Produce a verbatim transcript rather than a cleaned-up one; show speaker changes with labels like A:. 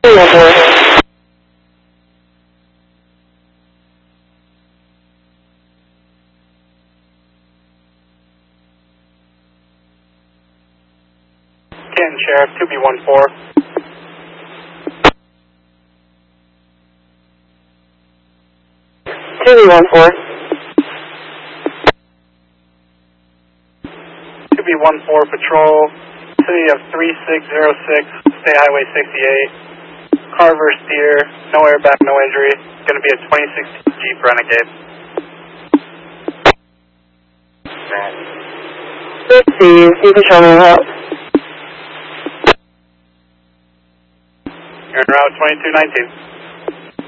A: three one four.
B: Canton Sheriff, two B one four.
A: two B one four.
B: two B one four Patrol, City of three six zero six, State Highway sixty-eight. Carver Steer, no airbag, no injury. Going to be a twenty sixteen Jeep Renegade.
A: See you. You can show me the route.
B: You're en route twenty-two nineteen.